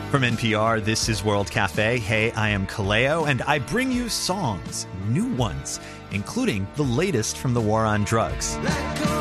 From NPR, this is World Cafe. Hey, I am Kaleo, and I bring you songs, new ones, including the latest from the war on drugs. Let go.